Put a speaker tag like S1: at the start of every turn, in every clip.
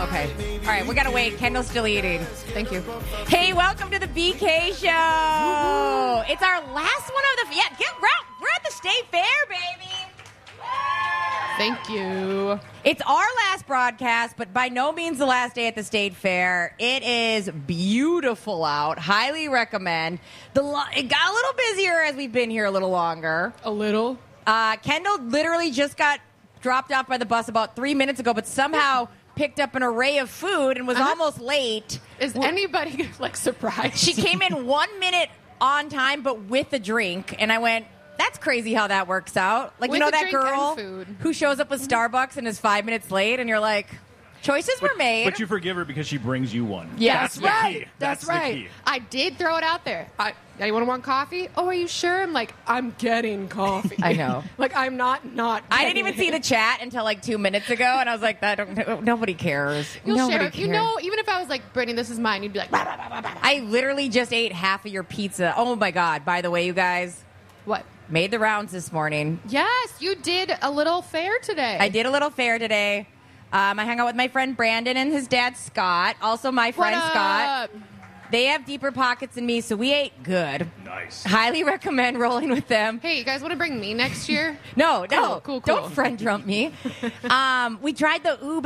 S1: Okay. All right, we got to wait. Kendall's still eating.
S2: Thank you.
S1: Hey, welcome to the BK Show. Woo-hoo. It's our last one of the... we're at the State Fair, baby.
S2: Thank you.
S1: It's our last broadcast, but by no means the last day at the State Fair. It is beautiful out. Highly recommend. It got a little busier as we've been here a little longer.
S2: A little?
S1: Kendall literally just got dropped off by the bus about 3 minutes ago, but somehow... picked up an array of food and was almost late.
S2: Is anybody, surprised?
S1: She came in 1 minute on time, but with a drink. And I went, that's crazy how that works out. Like,
S2: with
S1: you know
S2: a
S1: that
S2: drink
S1: girl
S2: and food.
S1: who shows up with Starbucks and is 5 minutes late, and you're like, choices were made.
S3: But you forgive her because she brings you one.
S2: Yes,
S3: That's
S2: right.
S3: the key.
S2: That's
S3: the
S2: right.
S3: key.
S2: I did throw it out there. Anyone want coffee? Oh, are you sure? I'm like, I'm getting coffee.
S1: I know.
S2: I'm not
S1: I didn't even see the chat until 2 minutes ago, and I was like, nobody cares.
S2: You'll
S1: Nobody
S2: share it.
S1: cares.
S2: You know, even if I was like, Brittany, this is mine, you'd be like, bah, bah, bah, bah, bah.
S1: I literally just ate half of your pizza. Oh, my God. By the way, you guys,
S2: What?
S1: made the rounds this morning.
S2: Yes, you did a little fair today.
S1: I did a little fair today. I hung out with my friend Brandon and his dad Scott. Also my friend
S2: What
S1: Scott.
S2: up?
S1: They have deeper pockets than me, so we ate good.
S3: Nice.
S1: Highly recommend rolling with them.
S2: Hey, you guys want to bring me next year?
S1: No.
S2: Cool.
S1: Don't friend drunk me. We tried the ube.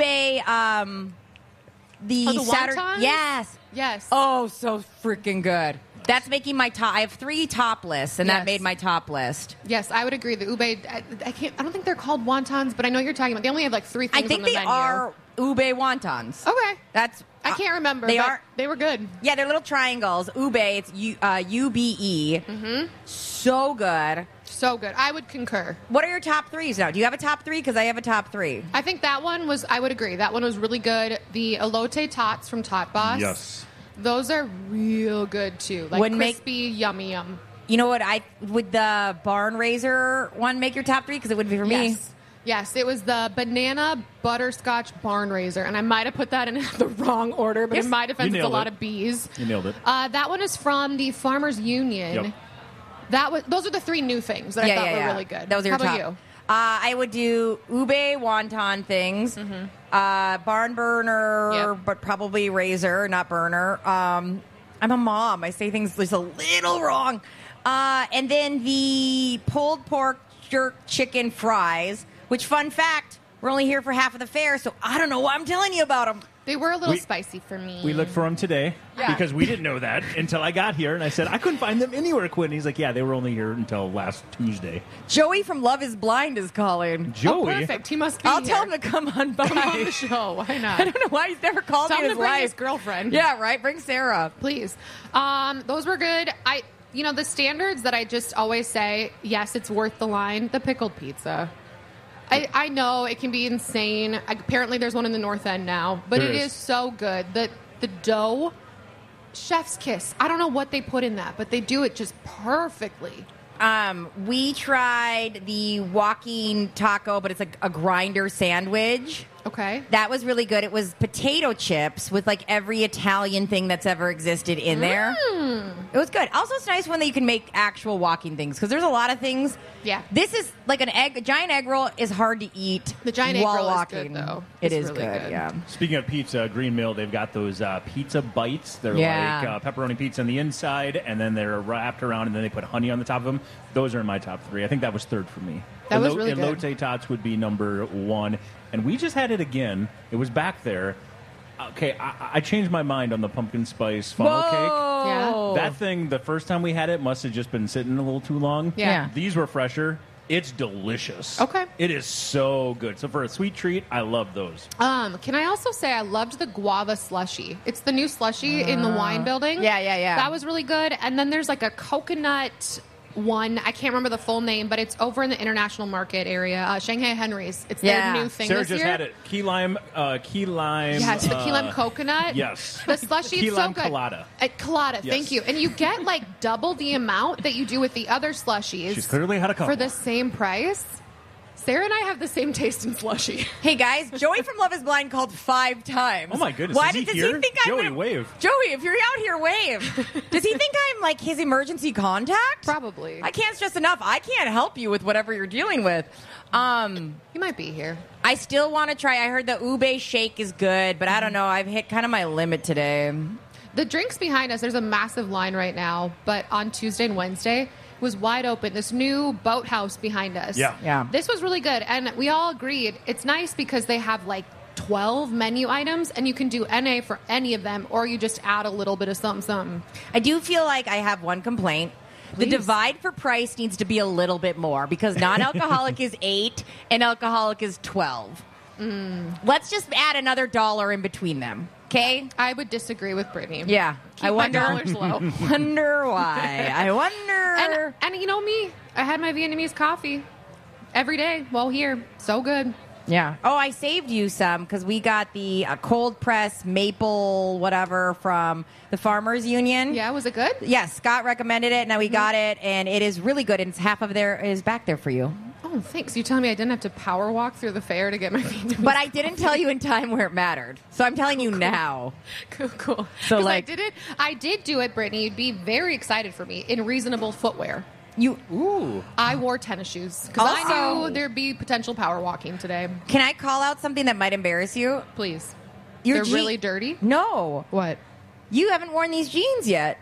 S2: the
S1: Saturday.
S2: wontons?
S1: Yes.
S2: Yes.
S1: Oh, so freaking good. That's making my top. I have 3 top lists, and that
S2: Yes.
S1: made my top list.
S2: Yes, I would agree. The ube, I don't think they're called wontons, but I know what you're talking about. They only have 3 things
S1: I think
S2: on the
S1: they
S2: menu.
S1: are ube wontons.
S2: Okay.
S1: That's.
S2: I can't remember.
S1: They
S2: but
S1: are.
S2: They were good.
S1: Yeah, they're little triangles. Ube, it's UBE.
S2: Mm-hmm.
S1: So good.
S2: So good. I would concur.
S1: What are your top 3s now? Do you have a top 3? Because I have a top 3.
S2: I think that one was, I would agree. That one was really good. The elote tots from Tot Boss.
S3: Yes.
S2: Those are real good too.
S1: Wouldn't
S2: Crispy, yummy yum.
S1: You know what? Would the Barn Raiser one make your top 3? Because it would be for me.
S2: Yes. Yes, it was the banana butterscotch barn raiser, and I might have put that in the wrong order, but in my defense, it's a lot of B's.
S3: You nailed it.
S2: That one is from the Farmers Union.
S3: Yep.
S2: Those are the 3 new things that I thought were really good.
S1: Those are
S2: How
S1: your
S2: about
S1: top.
S2: you?
S1: I would do ube wonton things, barn burner,
S2: Yep.
S1: but probably raiser, not burner. I'm a mom. I say things just a little wrong. And then the pulled pork jerk chicken fries, which, fun fact, we're only here for half of the fair, so I don't know why I'm telling you about them.
S2: They were a little
S3: We-
S2: spicy for me.
S3: We looked for them today
S2: Yeah.
S3: because we didn't know that until I got here, and I said I couldn't find them anywhere. Quinn, he's like, yeah, they were only here until last Tuesday.
S1: Joey from Love is Blind is calling.
S3: Joey,
S2: Oh, perfect. He must be
S1: I'll
S2: here.
S1: tell him to come on by.
S2: Come on the show. Why not?
S1: I don't know why he's never called
S2: Tell
S1: me
S2: him
S1: in
S2: to
S1: his
S2: bring his
S1: life.
S2: girlfriend.
S1: Yeah, right. Bring Sarah.
S2: Please. Those were good. The standards that I just always say, yes, it's worth the line. The pickled pizza. I know it can be insane. Apparently, there's one in the North End now, but
S3: There
S2: it
S3: is.
S2: is so good. The dough, chef's kiss. I don't know what they put in that, but they do it just perfectly.
S1: We tried the walking taco, but it's like a grinder sandwich.
S2: Okay.
S1: That was really good. It was potato chips with every Italian thing that's ever existed in there. It was good. Also, it's nice when you can make actual walking things because there's a lot of things.
S2: Yeah.
S1: This is like a giant egg roll is hard to eat.
S2: The giant egg
S1: while
S2: roll is
S1: walking.
S2: good, though.
S1: It
S2: It's
S1: is
S2: really good.
S1: Yeah.
S3: speaking of pizza, Green Mill, they've got those pizza bites. They're
S1: Yeah.
S3: like pepperoni pizza on the inside, and then they're wrapped around, and then they put honey on the top of them. Those are in my top 3. I think that was 3rd for me.
S2: That was really good.
S3: Elote tots would be number 1. And we just had it again. It was back there. Okay, I changed my mind on the pumpkin spice funnel cake.
S1: Whoa.
S3: That thing, the first time we had it, must have just been sitting a little too long.
S2: Yeah.
S3: These were fresher. It's delicious.
S2: Okay.
S3: It is so good. So for a sweet treat, I love those.
S2: Can I also say I loved the guava slushy? It's the new slushy in the wine building.
S1: Yeah.
S2: That was really good. And then there's a coconut one. I can't remember the full name, but it's over in the international market area. Shanghai Henry's. It's
S1: Yeah.
S2: their new thing
S3: Sarah
S2: this
S3: just
S2: year.
S3: had it. Key lime.
S2: Yes, the key lime coconut.
S3: Yes.
S2: The slushy
S3: Key
S2: is so
S3: lime
S2: good.
S3: colada.
S2: Colada,
S3: Yes.
S2: thank you. And you get double the amount that you do with the other slushies.
S3: She's clearly had a couple.
S2: For the same price. Sarah and I have the same taste in slushy.
S1: Hey guys, Joey from Love Is Blind called 5 times.
S3: Oh my goodness,
S1: Why
S3: is he
S1: does
S3: here?
S1: he think
S3: Joey,
S1: I'm
S3: wave.
S1: Joey, if you're out here, wave. Does he think I'm like his emergency contact?
S2: Probably.
S1: I can't stress enough. I can't help you with whatever you're dealing with.
S2: He might be here.
S1: I still want to try. I heard the ube shake is good, but I don't know. I've hit kind of my limit today.
S2: The drinks behind us, there's a massive line right now, but on Tuesday and Wednesday was wide open. This new boathouse behind us.
S1: Yeah.
S2: This was really good. And we all agreed it's nice because they have like 12 menu items and you can do NA for any of them or you just add a little bit of something.
S1: I do feel like I have one complaint. The
S2: Please.
S1: divide for price needs to be a little bit more because non-alcoholic is 8 and alcoholic is 12. Let's just add another $1 in between them. Okay?
S2: I would disagree with Brittany.
S1: Yeah.
S2: Keep my dollars low.
S1: Wonder why. I wonder.
S2: And you know me, I had my Vietnamese coffee every day while here. So good.
S1: Yeah. Oh, I saved you some because we got the cold press maple whatever from the Farmers Union.
S2: Yeah, was it good?
S1: Yes, Scott recommended it. Now we got it, and it is really good. And it's half of there is back there for you.
S2: Oh, thanks. You telling me I didn't have to power walk through the fair to get my Vietnamese
S1: But I didn't tell you in time where it mattered, so I'm telling you now.
S2: Cool.
S1: So,
S2: 'Cause
S1: like-
S2: I did do it, Brittany. You'd be very excited for me in reasonable footwear.
S3: Ooh.
S2: I wore tennis shoes because I
S1: Also-
S2: knew there'd be potential power walking today.
S1: Can I call out something that might embarrass you?
S2: Please.
S1: Your
S2: They're really dirty.
S1: No,
S2: What?
S1: you haven't worn these jeans yet.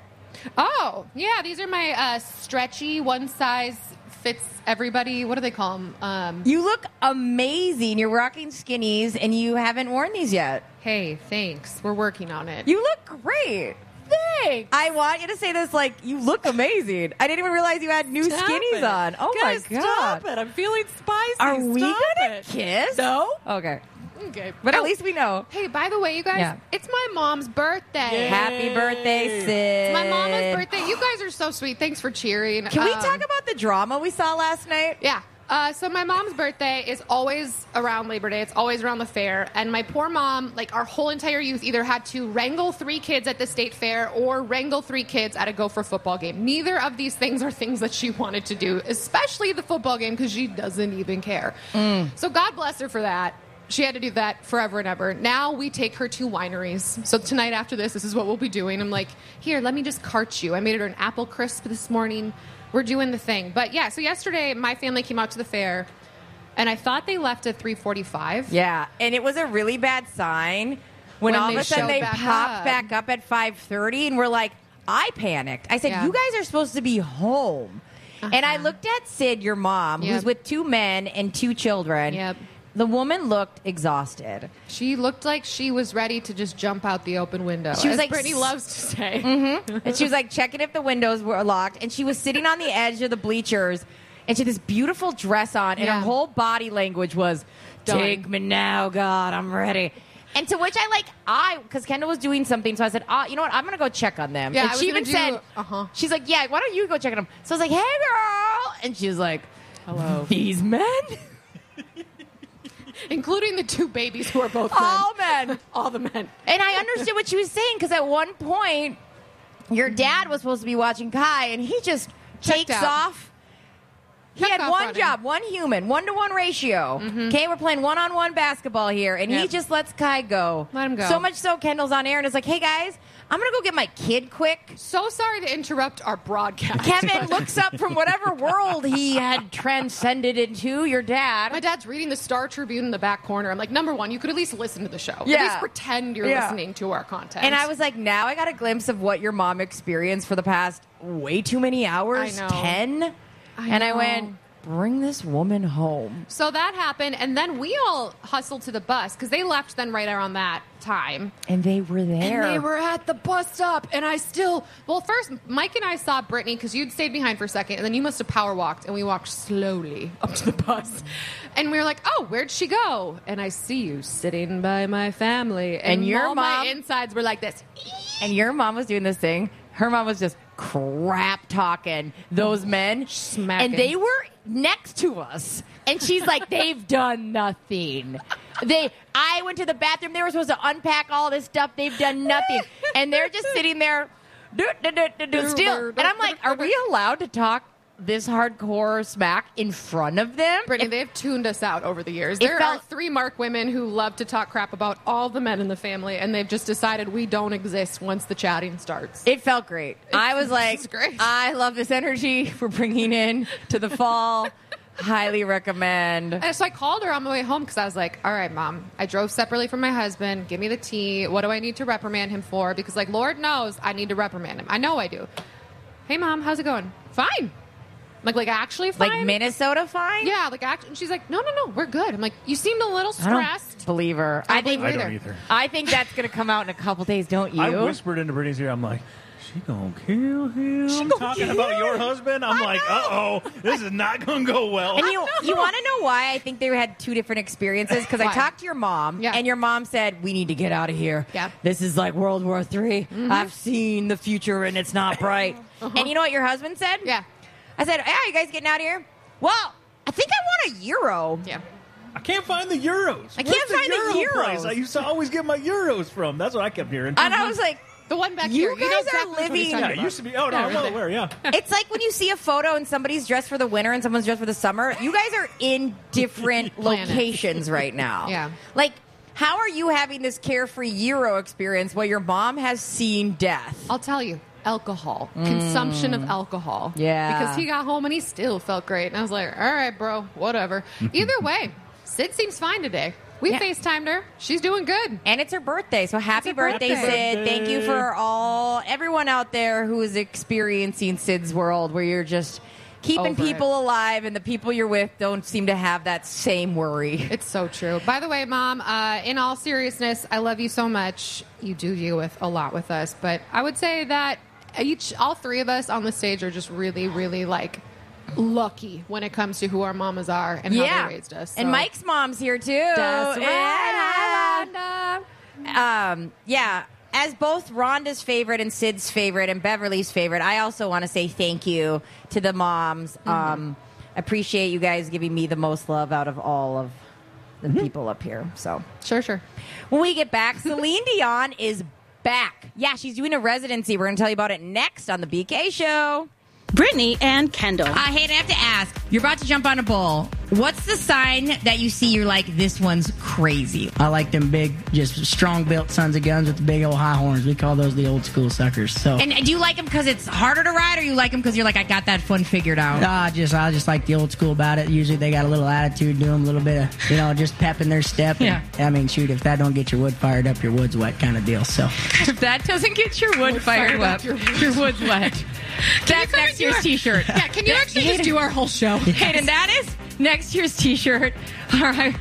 S2: Oh, yeah. These are my stretchy, one size fits everybody. What do they call them?
S1: You look amazing. You're rocking skinnies, and you haven't worn these yet.
S2: Hey, thanks. We're working on it.
S1: You look great.
S2: Thanks.
S1: I want you to say this like you look amazing. I didn't even realize you had new skinnies on. Oh
S4: Guys,
S1: my god!
S4: Stop it. I'm feeling spicy.
S1: Are we
S4: Stop
S1: gonna
S4: it.
S1: kiss?
S4: No.
S1: Okay,
S2: Okay.
S1: but
S2: Oh,
S1: at least we know.
S2: Hey, by the way, you guys,
S1: Yeah.
S2: it's my mom's birthday.
S1: Happy birthday, Sid!
S2: My mama's birthday. You guys are so sweet. Thanks for cheering.
S1: Can we talk about the drama we saw last night?
S2: Yeah. So my mom's birthday is always around Labor Day. It's always around the fair. And my poor mom, like our whole entire youth, either had to wrangle 3 kids at the state fair or wrangle 3 kids at a Gopher football game. Neither of these things are things that she wanted to do, especially the football game because she doesn't even care. So God bless her for that. She had to do that forever and ever. Now we take her to wineries. So tonight after this is what we'll be doing. I'm like, here, let me just cart you. I made her an apple crisp this morning. We're doing the thing. But yeah, so yesterday my family came out to the fair and I thought they left at 3:45.
S1: Yeah, and it was a really bad sign when all
S2: they
S1: of a sudden
S2: showed
S1: they
S2: back
S1: popped
S2: up.
S1: back up at 5:30, and we're like, I panicked. I said,
S2: Yeah.
S1: you guys are supposed to be home. And I looked at Sid, your mom,
S2: Yep.
S1: who's with 2 men and 2 children.
S2: Yep.
S1: The woman looked exhausted.
S2: She looked like she was ready to just jump out the open window.
S1: She was
S2: as
S1: like
S2: Brittany loves to say.
S1: And she was like checking if the windows were locked. And she was sitting on the edge of the bleachers. And she had this beautiful dress on. And
S2: Yeah.
S1: her whole body language was,
S2: Done.
S1: take me now, God, I'm ready. And to which because Kendall was doing something. So I said, you know what? I'm going to go check on them.
S2: Yeah,
S1: and
S2: I was
S1: she even
S2: gonna
S1: said,
S2: do-
S1: she's like, yeah, why don't you go check on them? So I was like, hey, girl. And she was like,
S2: Hello.
S1: these men?
S2: Including the 2 babies who are both men.
S1: All men.
S2: All the men.
S1: And I understood what she was saying because at one point, your dad was supposed to be watching Kai, and he just
S2: Checked
S1: takes
S2: out.
S1: off. He
S2: Checked
S1: had
S2: off
S1: one
S2: running.
S1: job, one human, 1-to-1 ratio. Okay, we're playing one-on-one basketball here, and he
S2: Yep.
S1: just lets Kai go.
S2: Let him go.
S1: So much so, Kendall's on air and is like, "Hey guys, I'm gonna go get my kid quick."
S2: So sorry to interrupt our broadcast.
S1: Kevin looks up from whatever world he had transcended into. Your
S2: My
S1: dad.
S2: dad's reading the Star Tribune in the back corner. I'm like, number one, you could at least listen to the show.
S1: Yeah.
S2: At least pretend you're
S1: Yeah.
S2: listening to our content.
S1: And I was like, now I got a glimpse of what your mom experienced for the past way too many hours.
S2: I know.
S1: 10.
S2: I
S1: And I
S2: know.
S1: went, bring this woman home.
S2: So that happened, and then we all hustled to the bus because they left then right around that time.
S1: And they were there.
S2: And they were at the bus stop, and first, Mike and I saw Brittany because you'd stayed behind for a second, and then you must have power walked, and we walked slowly up to the bus. And we were like, oh, where'd she go? And I see you sitting by my family.
S1: And your
S2: all
S1: mom-
S2: my insides were like this.
S1: And your mom was doing this thing. Her mom was just crap talking those men.
S2: Smacking.
S1: And they were next to us. And she's like, they've done nothing. I went to the bathroom. They were supposed to unpack all this stuff. They've done nothing. And they're just sitting there still. And I'm like, are we allowed to talk this hardcore smack in front of them.
S2: Brittany, they've tuned us out over the years. There are 3 Mark women who love to talk crap about all the men in the family, and they've just decided we don't exist once the chatting starts.
S1: It felt great. I was like,
S2: great.
S1: I love this energy we're bringing in to the fall. Highly recommend.
S2: And so I called her on my way home because I was like, all right, Mom, I drove separately from my husband. Give me the tea. What do I need to reprimand him for? Because, like, Lord knows I need to reprimand him. I know I do. Hey, Mom, how's it going? Fine. Like actually fine?
S1: Like Minnesota fine?
S2: Yeah, like and she's like, no, we're good. I'm like, you seemed a little stressed.
S1: I don't believe her.
S2: I don't either.
S1: I think that's going to come out in a couple days, don't you?
S3: I whispered into Brittany's ear, I'm like, she gonna kill him? Talking about your husband? I'm like, uh-oh, this is not gonna go well.
S1: And you want to know why I think they had 2 different experiences? Because I talked to your mom, and your mom said, we need to get out of here.
S2: Yeah.
S1: This is like World War III. I've seen the future, and it's not bright. And you know what your husband said?
S2: Yeah.
S1: I said, yeah, you guys getting out of here? Well, I think I want a euro.
S2: Yeah.
S3: I can't find the euros.
S1: I can't find the
S3: Euro
S1: euros.
S3: place I used to always get my euros from. That's what I kept hearing.
S1: And I was like,
S2: the one back
S1: You
S2: here.
S1: guys are
S2: exactly which one
S1: living-
S2: he's talking
S3: yeah, it
S2: about.
S3: used to be. Oh, no,
S2: Yeah,
S3: I'm well
S2: right
S3: aware, yeah.
S1: it's like when you see a photo and somebody's dressed for the winter and someone's dressed for the summer. You guys are in different
S2: Planets.
S1: locations right now.
S2: Yeah.
S1: Like, how are you having this carefree Euro experience while your mom has seen death?
S2: I'll tell you. Alcohol. Consumption of alcohol.
S1: Yeah.
S2: Because he got home and he still felt great. And I was like, all right, bro, whatever. Either way, Sid seems fine today. We FaceTimed her. She's doing good.
S1: And it's her birthday, so happy
S2: It's her
S1: birthday,
S2: birthday.
S1: Sid. Thank you for everyone out there who is experiencing Sid's world, where you're just keeping
S2: Over
S1: people alive and the people you're with don't seem to have that same worry.
S2: It's so true. By the way, Mom, in all seriousness, I love you so much. You do deal with a lot with us, but I would say that all 3 of us on the stage are just really, really like lucky when it comes to who our mamas are and how they raised us. So.
S1: And Mike's mom's here too.
S2: That's right.
S1: Hi, Rhonda. Yeah. As both Rhonda's favorite and Sid's favorite and Beverly's favorite, I also want to say thank you to the moms. Appreciate you guys giving me the most love out of all of the people up here. So
S2: Sure.
S1: when we get back, Celine Dion is back. Yeah, she's doing a residency. We're going to tell you about it next on the BK Show.
S5: Brittany and Kendall.
S1: Hey, I have to ask. You're about to jump on a bull. What's the sign that you see you're like, this one's crazy?
S6: I like them big, just strong-built sons of guns with the big old high horns. We call those the old school suckers. So,
S1: And do you like them because it's harder to ride, or you like them because you're like, I got that fun figured out?
S6: I just like the old school about it. Usually they got a little attitude to them, a little bit of, just pep in their step.
S1: Yeah.
S6: And, I mean, shoot, if that don't get your wood fired up, your wood's wet kind of deal. So,
S1: If that doesn't get your wood fired up, your wood's wet. That's next year's T-shirt.
S2: Yeah, can you actually just do our whole show?
S1: Hayden, that is next year's T-shirt. All right.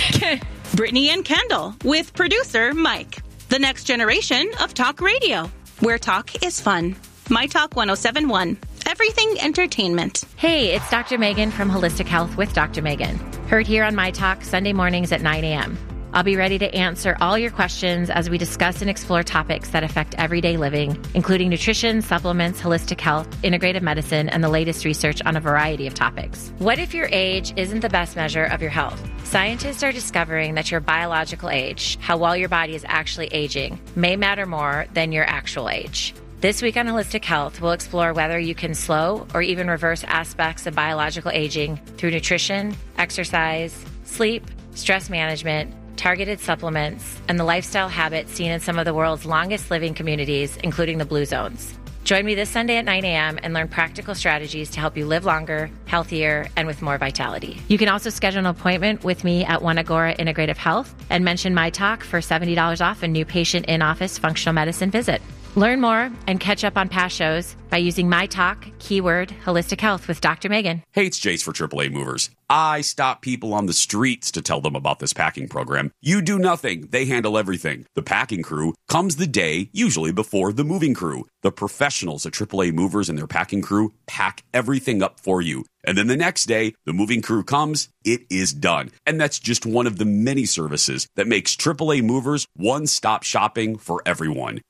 S5: Brittany and Kendall with producer Mike. The next generation of talk radio, where talk is fun. My Talk 107.1. Everything entertainment.
S7: Hey, it's Dr. Megan from Holistic Health with Dr. Megan. Heard here on My Talk Sunday mornings at 9 a.m. I'll be ready to answer all your questions as we discuss and explore topics that affect everyday living, including nutrition, supplements, holistic health, integrative medicine, and the latest research on a variety of topics. What if your age isn't the best measure of your health? Scientists are discovering that your biological age, how well your body is actually aging, may matter more than your actual age. This week on Holistic Health, we'll explore whether you can slow or even reverse aspects of biological aging through nutrition, exercise, sleep, stress management, targeted supplements, and the lifestyle habits seen in some of the world's longest living communities, including the Blue Zones. Join me this Sunday at 9 a.m. and learn practical strategies to help you live longer, healthier, and with more vitality. You can also schedule an appointment with me at One Agora Integrative Health and mention My Talk for $70 off a new patient in-office functional medicine visit. Learn more and catch up on past shows by using My Talk, keyword Holistic Health with Dr. Megan.
S8: Hey, it's Jace for AAA Movers. I stop people on the streets to tell them about this packing program. You do nothing. They handle everything. The packing crew comes the day, usually before the moving crew. The professionals at AAA Movers and their packing crew pack everything up for you. And then the next day, the moving crew comes, it is done. And that's just one of the many services that makes AAA Movers one-stop shopping for everyone.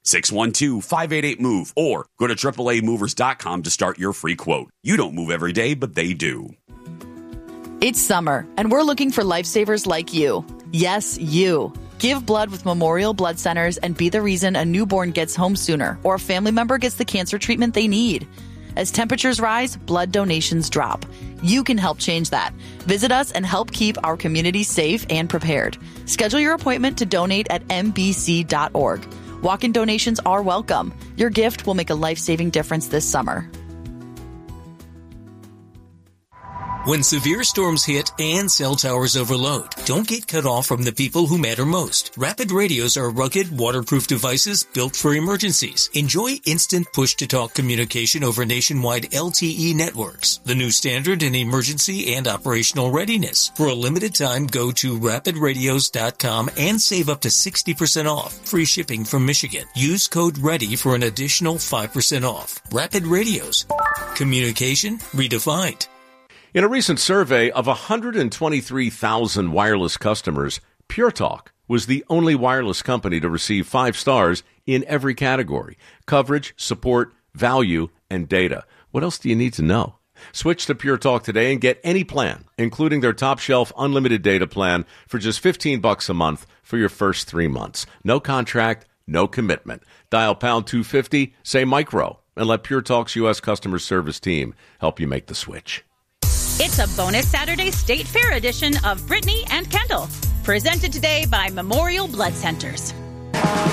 S8: 612-588-MOVE or go to AAAmovers.com to start your free quote. You don't move every day, but they do.
S9: It's summer, and we're looking for lifesavers like you. Yes, you. Give blood with Memorial Blood Centers and be the reason a newborn gets home sooner or a family member gets the cancer treatment they need. As temperatures rise, blood donations drop. You can help change that. Visit us and help keep our community safe and prepared. Schedule your appointment to donate at mbc.org. Walk-in donations are welcome. Your gift will make a life-saving difference this summer.
S10: When severe storms hit and cell towers overload, don't get cut off from the people who matter most. Rapid radios are rugged, waterproof devices built for emergencies. Enjoy instant push-to-talk communication over nationwide LTE networks, the new standard in emergency and operational readiness. For a limited time, go to rapidradios.com and save up to 60% off. Free shipping from Michigan. Use code READY for an additional 5% off. Rapid Radios. Communication redefined.
S11: In a recent survey of 123,000 wireless customers, Pure Talk was the only wireless company to receive 5 stars in every category: coverage, support, value, and data. What else do you need to know? Switch to Pure Talk today and get any plan, including their top shelf unlimited data plan, for just $15 a month for your first 3 months. No contract, no commitment. Dial pound 250, say micro, and let Pure Talk's U.S. customer service team help you make the switch.
S5: It's a bonus Saturday State Fair edition of Brittany and Kendall, presented today by Memorial Blood Centers.